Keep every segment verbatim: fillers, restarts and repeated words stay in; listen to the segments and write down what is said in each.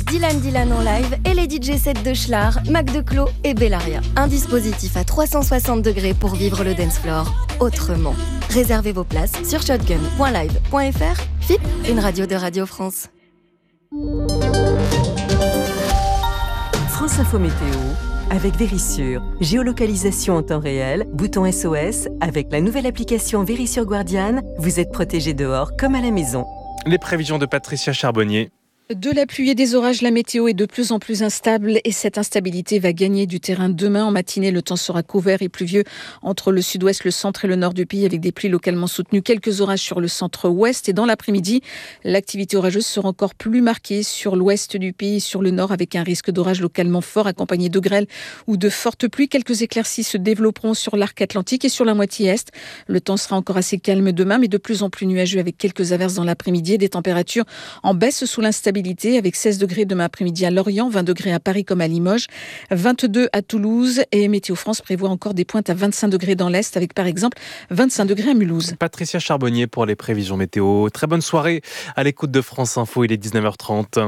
Dylan Dylan en live et les D J sets de Schlar, Mac Declos et Bellaria. Un dispositif à trois cent soixante degrés pour vivre le dance floor autrement. Réservez vos places sur shotgun point live point f r. F I P, une radio de Radio France. France Info Météo avec Vérissure. Géolocalisation en temps réel, bouton S O S. Avec la nouvelle application Vérissure Guardian, vous êtes protégé dehors comme à la maison. Les prévisions de Patricia Charbonnier. De la pluie et des orages, la météo est de plus en plus instable et cette instabilité va gagner du terrain demain. En matinée, le temps sera couvert et pluvieux entre le sud-ouest, le centre et le nord du pays avec des pluies localement soutenues. Quelques orages sur le centre-ouest et dans l'après-midi, l'activité orageuse sera encore plus marquée sur l'ouest du pays et sur le nord avec un risque d'orage localement fort accompagné de grêle ou de fortes pluies. Quelques éclaircies se développeront sur l'arc atlantique et sur la moitié est. Le temps sera encore assez calme demain mais de plus en plus nuageux avec quelques averses dans l'après-midi et des températures en baisse sous l'instabilité. Avec seize degrés demain après-midi à Lorient, vingt degrés à Paris comme à Limoges, vingt-deux à Toulouse et Météo France prévoit encore des pointes à vingt-cinq degrés dans l'Est avec par exemple vingt-cinq degrés à Mulhouse. Patricia Charbonnier pour les prévisions météo. Très bonne soirée à l'écoute de France Info, il est dix-neuf heures trente.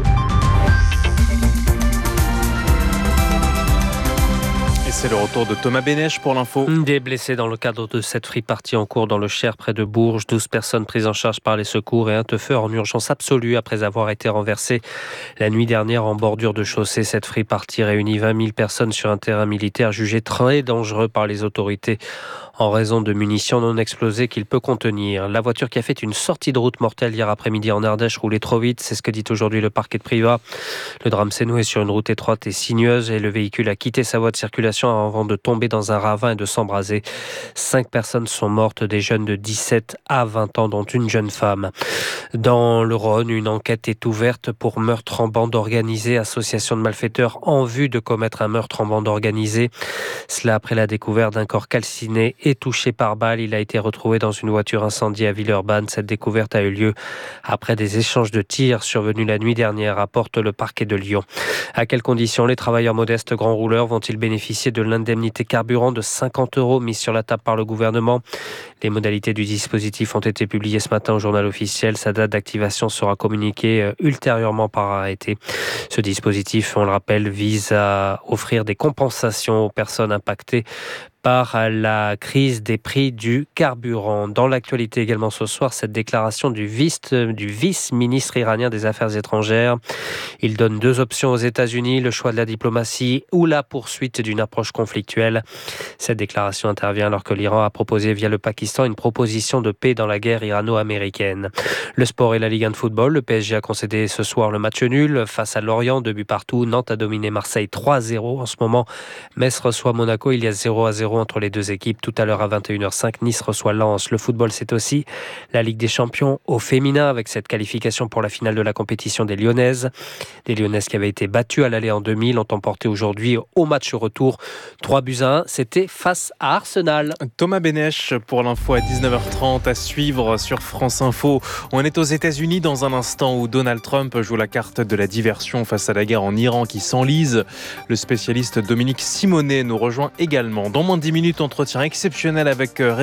C'est le retour de Thomas Bénèche pour l'info. Des blessés dans le cadre de cette free party en cours dans le Cher près de Bourges. douze personnes prises en charge par les secours et un teufeur en urgence absolue après avoir été renversé la nuit dernière en bordure de chaussée. Cette free party réunit vingt mille personnes sur un terrain militaire jugé très dangereux par les autorités en raison de munitions non explosées qu'il peut contenir. La voiture qui a fait une sortie de route mortelle hier après-midi en Ardèche roulait trop vite, c'est ce que dit aujourd'hui le parquet de Privas. Le drame s'est noué sur une route étroite et sinueuse et le véhicule a quitté sa voie de circulation avant de tomber dans un ravin et de s'embraser. Cinq personnes sont mortes, des jeunes de dix-sept à vingt ans, dont une jeune femme. Dans le Rhône, une enquête est ouverte pour meurtre en bande organisée, association de malfaiteurs en vue de commettre un meurtre en bande organisée. Cela après la découverte d'un corps calciné et touché par balle. Il a été retrouvé dans une voiture incendiée à Villeurbanne. Cette découverte a eu lieu après des échanges de tirs survenus la nuit dernière, rapporte le parquet de Lyon. À quelles conditions les travailleurs modestes grands rouleurs vont-ils bénéficier de l'indemnité carburant de cinquante euros mise sur la table par le gouvernement? Les modalités du dispositif ont été publiées ce matin au journal officiel. Sa date d'activation sera communiquée ultérieurement par arrêté. Ce dispositif, on le rappelle, vise à offrir des compensations aux personnes impactées par la crise des prix du carburant. Dans l'actualité également ce soir, cette déclaration du vice, du vice-ministre iranien des Affaires étrangères. Il donne deux options aux États-Unis, le choix de la diplomatie ou la poursuite d'une approche conflictuelle. Cette déclaration intervient alors que l'Iran a proposé via le Pakistan une proposition de paix dans la guerre irano-américaine. Le sport et la Ligue un de football, le P S G a concédé ce soir le match nul face à Lorient, deux buts partout. Nantes a dominé Marseille trois à zéro. En ce moment, Metz reçoit Monaco, il y a zéro à zéro entre les deux équipes. Tout à l'heure à vingt et une heures cinq, Nice reçoit Lens. Le football, c'est aussi la Ligue des Champions au féminin avec cette qualification pour la finale de la compétition des Lyonnaises. Les Lyonnaises qui avaient été battues à l'aller en deux mille ont emporté aujourd'hui au match retour trois buts à un. C'était face à Arsenal. Thomas Bénèche pour l'info à dix-neuf heures trente à suivre sur France Info. On est aux États-Unis dans un instant où Donald Trump joue la carte de la diversion face à la guerre en Iran qui s'enlise. Le spécialiste Dominique Simonet nous rejoint également. Dans moins de dix minutes, entretien exceptionnel avec